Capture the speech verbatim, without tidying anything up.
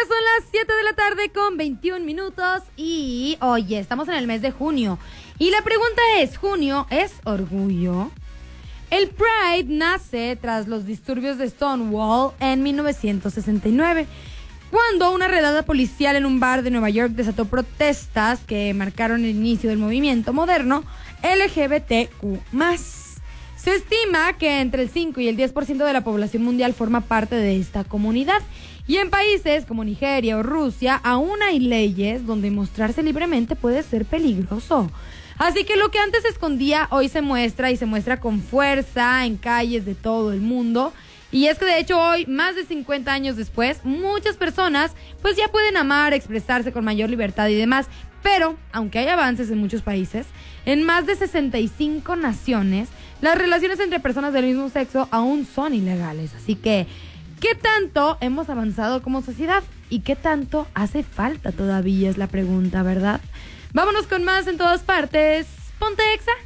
son las siete de la tarde con veintiún minutos y, oye, estamos en el mes de junio. Y la pregunta es, ¿junio es orgullo? El Pride nace tras los disturbios de Stonewall en mil novecientos sesenta y nueve, cuando una redada policial en un bar de Nueva York desató protestas que marcaron el inicio del movimiento moderno L G B T Q más. Se estima que entre el cinco y el diez por ciento de la población mundial forma parte de esta comunidad. Y en países como Nigeria o Rusia aún hay leyes donde mostrarse libremente puede ser peligroso. Así que lo que antes se escondía hoy se muestra y se muestra con fuerza en calles de todo el mundo. Y es que de hecho hoy, más de cincuenta años después, muchas personas pues ya pueden amar, expresarse con mayor libertad y demás. Pero, aunque hay avances en muchos países, en más de sesenta y cinco naciones, las relaciones entre personas del mismo sexo aún son ilegales. Así que, ¿qué tanto hemos avanzado como sociedad? ¿Y qué tanto hace falta todavía? Es la pregunta, ¿verdad? Vámonos con más en todas partes. Ponte Exa.